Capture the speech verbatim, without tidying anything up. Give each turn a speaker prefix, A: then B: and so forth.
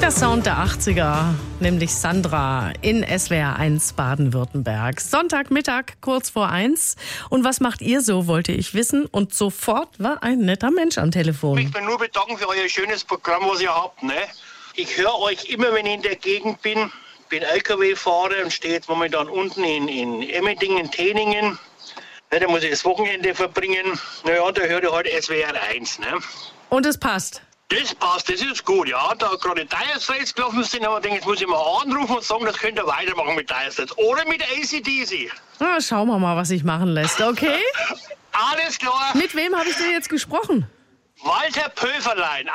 A: Der Sound der achtziger, nämlich Sandra in S W R eins Baden-Württemberg. Sonntagmittag, kurz vor eins. Und was macht ihr so, wollte ich wissen. Und sofort war ein netter Mensch am Telefon.
B: Ich möchte mich nur bedanken für euer schönes Programm, was ihr habt. Ne? Ich höre euch immer, wenn ich in der Gegend bin. Bin L K W-Fahrer und stehe jetzt momentan unten in, in Emmendingen, in Teningen. Ne, da muss ich das Wochenende verbringen. Naja, da höre ich heute S W R eins. Ne?
A: Und es passt.
B: Das passt, das ist gut, ja. Da gerade Dire Straits gelaufen sind, aber ich denke, jetzt muss ich mal anrufen und sagen, das könnt ihr weitermachen mit Dire Straits. Oder mit A C D C.
A: Na, schauen wir mal, was sich machen lässt, okay?
B: Alles klar.
A: Mit wem habe ich denn jetzt gesprochen?
B: Walter Pöferlein